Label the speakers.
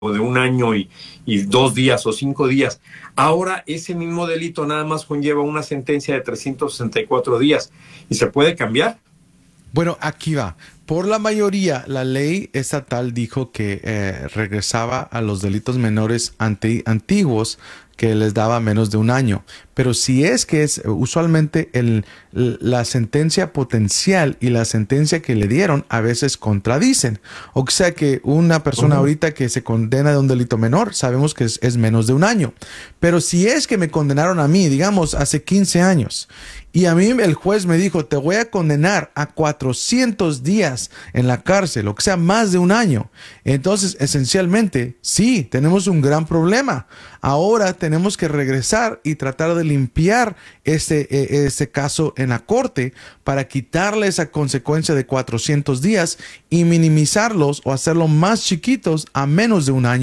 Speaker 1: de un año y 2 días o 5 días. Ahora ese mismo delito nada más conlleva una sentencia de 364 días y se puede cambiar.
Speaker 2: Bueno, aquí va. Por la mayoría, la ley estatal dijo que regresaba a los delitos menores antiguos que les daba menos de un año. Pero si es que es usualmente la sentencia potencial y la sentencia que le dieron a veces contradicen. O sea que una persona ahorita que se condena de un delito menor, sabemos que es menos de un año. Pero si es que me condenaron a mí, digamos, hace 15 años, y a mí el juez me dijo, te voy a condenar a 400 días en la cárcel, o sea, más de un año. Entonces, esencialmente, sí, tenemos un gran problema. Ahora tenemos que regresar y tratar de limpiar ese caso en la corte para quitarle esa consecuencia de 400 días y minimizarlos o hacerlo más chiquitos a menos de un año.